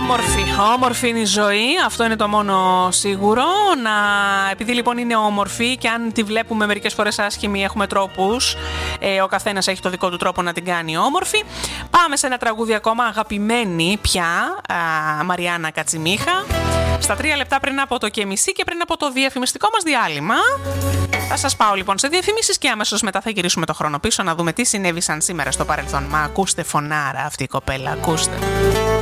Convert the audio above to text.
Όμορφη είναι η ζωή, αυτό είναι το μόνο σίγουρο. Επειδή λοιπόν είναι όμορφη και αν τη βλέπουμε μερικές φορές άσχημη, έχουμε τρόπους. Ο καθένας έχει το δικό του τρόπο να την κάνει όμορφη. Πάμε σε ένα τραγούδι ακόμα, αγαπημένη πια, Μαριάννα Κατσιμίχα. Στα 3 λεπτά πριν από το και μισή και πριν από το διαφημιστικό μας διάλειμμα. Θα σας πάω λοιπόν σε διαφημίσεις και αμέσως μετά θα γυρίσουμε το χρόνο πίσω να δούμε τι συνέβησαν σήμερα στο παρελθόν. Μα ακούστε, φωνάρα αυτή η κοπέλα, ακούστε.